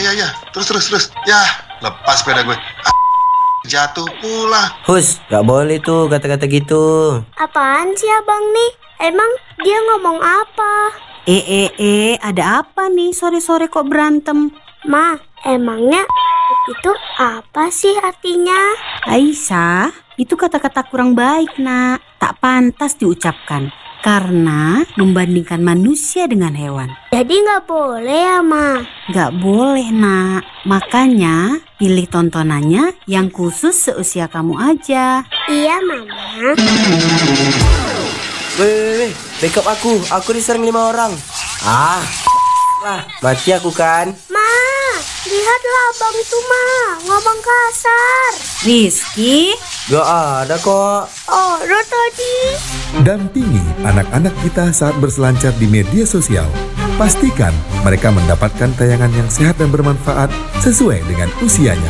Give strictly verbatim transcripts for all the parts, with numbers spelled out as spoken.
ya ya. Terus terus terus. Ya, lepas sepeda gue. Ah, jatuh pula. Hus, gak boleh tuh kata-kata gitu. Apaan sih abang nih? Emang dia ngomong apa? Eh eh eh, ada apa nih sore-sore kok berantem? Ma, emangnya itu apa sih artinya? Aisyah, itu kata-kata kurang baik nak. Tak pantas diucapkan karena membandingkan manusia dengan hewan. Jadi nggak boleh ya Ma? Nggak boleh nak. Makanya pilih tontonannya yang khusus seusia kamu aja. Iya Mama. Weh, weh, weh, backup aku. Aku diserang lima orang. Ah, lah, mati aku kan. Ma, lihatlah abang itu Ma, ngomong kasar. Rizky, Gak ada kok. Oh, lo tadi. Dampingi anak-anak kita saat berselancar di media sosial. Pastikan mereka mendapatkan tayangan yang sehat dan bermanfaat sesuai dengan usianya.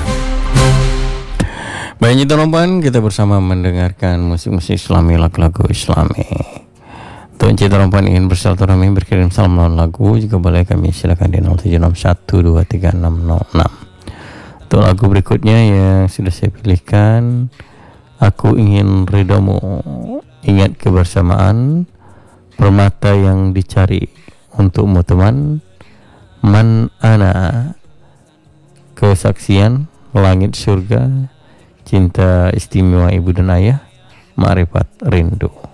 Baik, teman-teman, kita bersama mendengarkan musik-musik Islami, lagu-lagu Islami. Untuk Cita Rompan ingin bersilaturahmi, berkirim salam lawan lagu, jika boleh kami silakan di nol tujuh enam satu dua tiga enam nol enam. Untuk lagu berikutnya yang sudah saya pilihkan, Aku Ingin Ridhomu, Ingat Kebersamaan, Permata Yang Dicari, Untukmu Teman, Man Ana, Kesaksian, Langit Surga, Cinta Istimewa Ibu dan Ayah, Ma'rifat Rindu.